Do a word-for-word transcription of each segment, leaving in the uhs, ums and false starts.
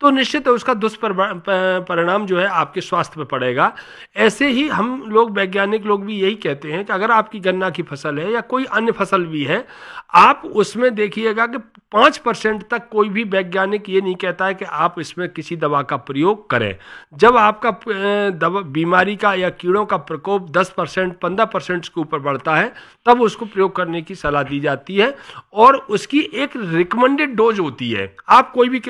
तो निश्चित है उसका दुष्परिणाम जो है आपके स्वास्थ्य पर पड़ेगा। ऐसे ही हम लोग वैज्ञानिक लोग भी यही कहते हैं कि अगर आपकी गन्ना की फसल है या कोई अन्य फसल भी है, आप उसमें देखिएगा कि पाँच परसेंट तक कोई भी वैज्ञानिक ये नहीं कहता है कि आप इसमें किसी दवा का प्रयोग करें। जब आपका दवा बीमारी का या कीड़ों का प्रकोप दस परसेंट पंद्रह परसेंट के ऊपर बढ़ता है, तब उसको प्रयोग करने की सलाह दी जाती है। और उसकी एक रिकमेंडेड डोज होती है। आप कोई भी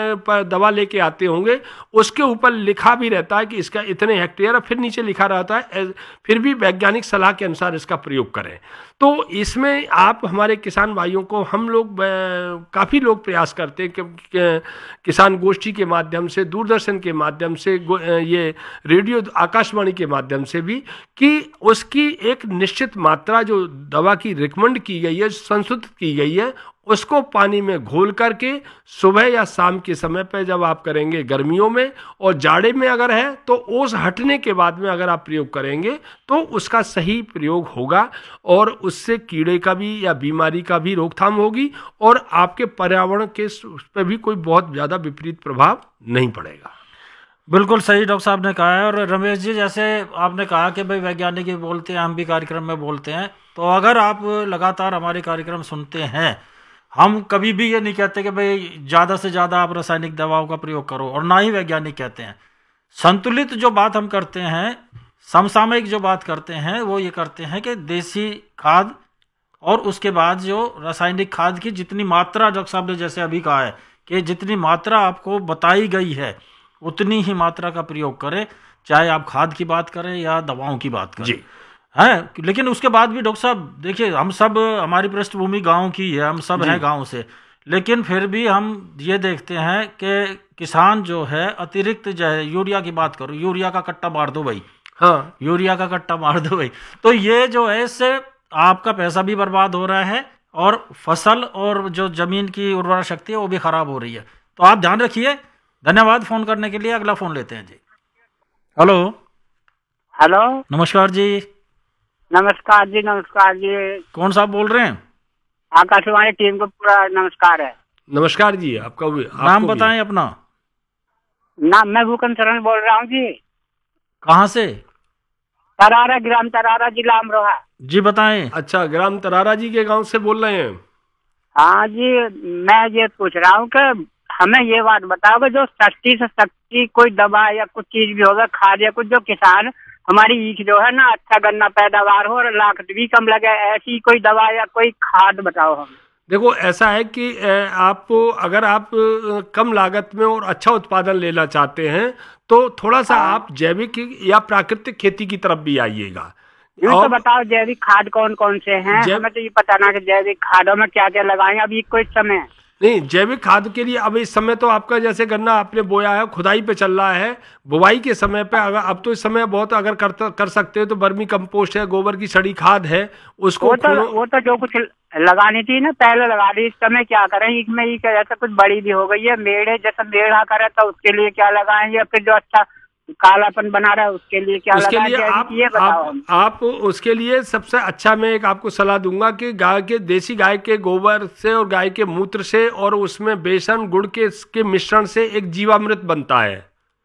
दवा लेके आते होंगे, उसके ऊपर लिखा भी रहता है कि इसका इतने हेक्टेयर, फिर नीचे लिखा रहता है फिर भी वैज्ञानिक सलाह के अनुसार इसका प्रयोग करें। तो इसमें आप हमारे किसान भाइयों को, हम लोग काफ़ी लोग प्रयास करते हैं कि किसान गोष्ठी के माध्यम से, दूरदर्शन के माध्यम से, ये रेडियो आकाशवाणी के माध्यम से भी, कि उसकी एक निश्चित मात्रा जो दवा की रिकमेंड की गई है, संशोधित की गई है, उसको पानी में घोल करके सुबह या शाम के समय पर जब आप करेंगे गर्मियों में, और जाड़े में अगर है तो ओस हटने के बाद में अगर आप प्रयोग करेंगे तो उसका सही प्रयोग होगा, और उससे कीड़े का भी या बीमारी का भी रोकथाम होगी, और आपके पर्यावरण के उस पर भी कोई बहुत ज़्यादा विपरीत प्रभाव नहीं पड़ेगा। बिल्कुल सही डॉक्टर साहब ने कहा है। और रमेश जी, जैसे आपने कहा कि भाई वैज्ञानिक बोलते हैं, हम भी कार्यक्रम में बोलते हैं, तो अगर आप लगातार हमारे कार्यक्रम सुनते हैं, हम कभी भी ये नहीं कहते कि भाई ज़्यादा से ज़्यादा आप रासायनिक दवाओं का प्रयोग करो, और ना ही वैज्ञानिक कहते हैं। संतुलित जो बात हम करते हैं, समसामयिक जो बात करते हैं, वो ये करते हैं कि देसी खाद और उसके बाद जो रासायनिक खाद की जितनी मात्रा, डॉक्टर साहब ने जैसे अभी कहा है कि जितनी मात्रा आपको बताई गई है उतनी ही मात्रा का प्रयोग करें, चाहे आप खाद की बात करें या दवाओं की बात करें, है। लेकिन उसके बाद भी डॉक्टर साहब देखिए, हम सब, हमारी पृष्ठभूमि गांव की है, हम सब हैं गांव से, लेकिन फिर भी हम ये देखते हैं कि किसान जो है अतिरिक्त जो है, यूरिया की बात करो, यूरिया का कट्टा मार दो भाई, हाँ यूरिया का कट्टा मार दो भाई, तो ये जो है इससे आपका पैसा भी बर्बाद हो रहा है और फसल और जो जमीन की उर्वरा शक्ति है वो भी खराब हो रही है। तो आप ध्यान रखिए। धन्यवाद फोन करने के लिए। अगला फोन लेते हैं जी। हेलो हेलो, नमस्कार जी। नमस्कार जी। नमस्कार जी। कौन साहब बोल रहे हैं? आकाशवाणी टीम को पूरा नमस्कार है। नमस्कार जी। आपका भी, नाम बताएं अपना। नाम, मैं भूकन शरण बोल रहा हूँ जी। कहाँ से? तरारा, ग्राम तरारा, जिला अमरोहा जी बताएं। अच्छा, ग्राम तरारा जी के गांव से बोल रहे हैं? हाँ जी, मैं ये पूछ रहा हूँ कि हमें ये बात बताओ कि जो सस्ती से सस्ती कोई दवा या कुछ चीज भी होगा, खाद या कुछ, जो किसान हमारी ईख जो है ना अच्छा गन्ना पैदावार हो और लागत भी कम लगे, ऐसी कोई दवा या कोई खाद बताओ हमें। देखो, ऐसा है कि आप, अगर आप कम लागत में और अच्छा उत्पादन लेना चाहते हैं तो थोड़ा सा आप जैविक या प्राकृतिक खेती की तरफ भी आइएगा। यूँ तो बताओ जैविक खाद कौन कौन से हैं? हमें तो ये पता ना कि जैविक खादों में क्या क्या लगाएं अभी कोई समय। नहीं, जैविक खाद के लिए अब इस समय तो आपका जैसे गन्ना आपने बोया है, खुदाई पे चल रहा है, बुवाई के समय पे अगर अब तो इस समय बहुत अगर कर कर सकते हो तो वर्मी कंपोस्ट है, गोबर की सड़ी खाद है, उसको वो तो वो तो जो कुछ लगानी थी ना पहले लगा दी। इस समय क्या करें, इसमें ही जैसे कुछ बड़ी भी हो गई है, मेढ़े जैसे मेढ़ा करे तो उसके लिए क्या लगाएं, या फिर जो अच्छा कालापन बना रहा है उसके लिए क्या उसके लगाएं? लिए आप, ये बताओ। आप, आप उसके लिए सबसे अच्छा मैं एक आपको सलाह दूंगा कि गाय के, देसी गाय के गोबर से और गाय के मूत्र से और उसमें बेसन गुड़ के, के मिश्रण से एक जीवामृत बनता है।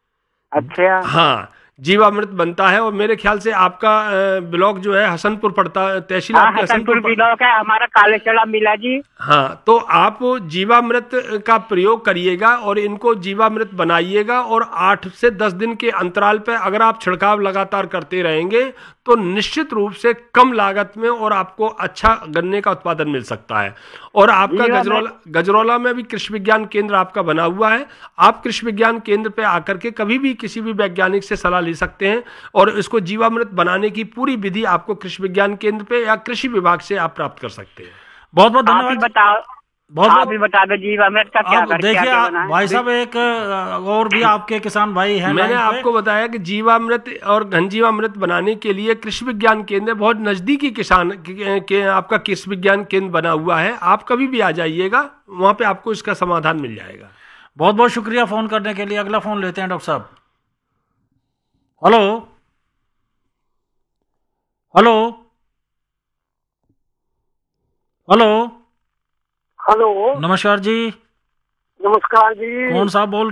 अच्छा, हाँ, जीवामृत बनता है। और मेरे ख्याल से आपका ब्लॉक जो है हसनपुर पड़ता है, तहसील हाँ, आपके हसनपुर ब्लॉक है हमारा, कालेचड़ा मिला जी। हाँ, तो आप जीवामृत का प्रयोग करिएगा और इनको जीवामृत बनाइएगा, और आठ से दस दिन के अंतराल पे अगर आप छिड़काव लगातार करते रहेंगे तो निश्चित रूप से कम लागत में और आपको अच्छा गन्ने का उत्पादन मिल सकता है। और आपका गजरौला गजरौला में भी कृषि विज्ञान केंद्र आपका बना हुआ है। आप कृषि विज्ञान केंद्र पे आकर के कभी भी किसी भी वैज्ञानिक से सलाह ले सकते हैं, और इसको जीवामृत बनाने की पूरी विधि आपको कृषि विज्ञान केंद्र पे या कृषि विभाग से आप प्राप्त कर सकते हैं। बहुत बहुत धन्यवाद। बताओ, बहुत आप भी बता दो जीवामृत का क्या कर, देखिए क्या क्या भाई साहब, एक और भी आपके किसान भाई हैं। मैंने आपको बताया कि जीवामृत और घन जीवामृत बनाने के लिए कृषि विज्ञान केंद्र बहुत नजदीकी किसान के, के आपका कृषि विज्ञान केंद्र बना हुआ है। आप कभी भी आ जाइएगा, वहां पे आपको इसका समाधान मिल जाएगा। बहुत बहुत शुक्रिया फोन करने के लिए। अगला फोन लेते हैं डॉक्टर साहब। हेलो हेलो हेलो हेलो, नमस्कार जी। नमस्कार जी। कौन साहब बोल